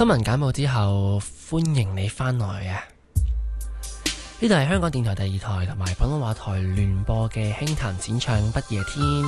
新聞簡報之後，歡迎你返來啊！呢度係香港電台第2台同埋普通話台聯播嘅輕談淺唱不夜天。